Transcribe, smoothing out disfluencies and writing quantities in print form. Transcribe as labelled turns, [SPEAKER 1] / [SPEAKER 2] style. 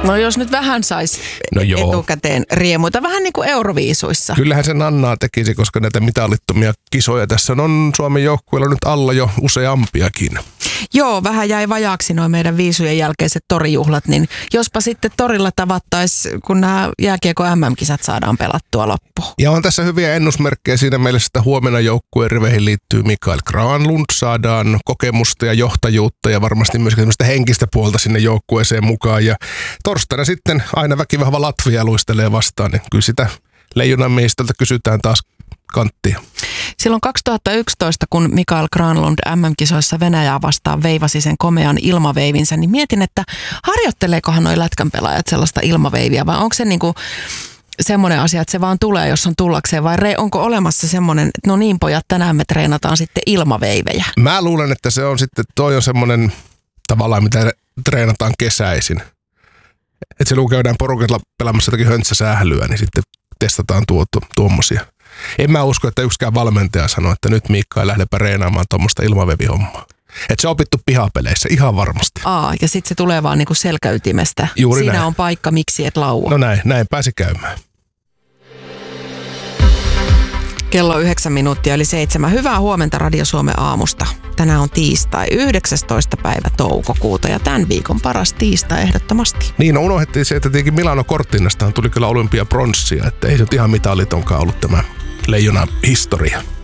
[SPEAKER 1] No jos nyt vähän saisi etukäteen riemuita, vähän niin kuin Euroviisuissa.
[SPEAKER 2] Kyllähän se Nannaa tekisi, koska näitä mitalittomia kisoja tässä on Suomen joukkueella nyt alla jo useampiakin.
[SPEAKER 1] Joo, vähän jäi vajaaksi noin meidän viisujen jälkeiset torijuhlat, niin jospa sitten torilla tavattaisiin, kun nämä jääkiekko MM-kisat saadaan pelattua loppuun.
[SPEAKER 2] Ja on tässä hyviä ennusmerkkejä siinä mielessä, että huomenna joukkueen riveihin liittyy Mikael Granlund, saadaan kokemusta ja johtajuutta ja varmasti myöskin semmoista henkistä puolta sinne joukkueeseen mukaan. Ja torstaina sitten aina väkivahva Latvia luistelee vastaan, niin kyllä sitä Leijonan miehistöltä kysytään taas kanttia.
[SPEAKER 1] Silloin 2011, kun Mikael Granlund MM-kisoissa Venäjää vastaan veivasi sen komean ilmaveivinsä, niin mietin, että harjoitteleekohan noi lätkän pelaajat sellaista ilmaveiviä vai onko se niinku semmoinen asia, että se vaan tulee, jos on tullakseen vai onko olemassa semmoinen, että no niin pojat, tänään me treenataan sitten ilmaveivejä?
[SPEAKER 2] Mä luulen, että se on sitten, toi on semmoinen tavallaan, mitä treenataan kesäisin. Että silloin käydään porukalla pelaamassa jotakin höntsäsählyä, niin sitten testataan tuommoisia. En mä usko, että yksikään valmentaja sanoo, että nyt Miikka ei lähdepä reenaamaan tuommoista ilmavevihommaa. Että se on opittu pihapeleissä ihan varmasti.
[SPEAKER 1] Ja sitten se tulee vaan niinku selkäytimestä.
[SPEAKER 2] Juuri
[SPEAKER 1] Siinä
[SPEAKER 2] näin.
[SPEAKER 1] on paikka, miksi et laua.
[SPEAKER 2] No näin pääsi käymään.
[SPEAKER 1] Kello 9 minuuttia eli 7. Hyvää huomenta Radio Suomen aamusta. Tänään on tiistai 19. päivä toukokuuta ja tämän viikon paras tiistai ehdottomasti.
[SPEAKER 2] Niin, unohdettiin se, että tietenkin Milano Cortinastaan tuli kyllä olympiapronssia, että ei se nyt ihan mitalitonkaan ollut tämä Leijonan historia.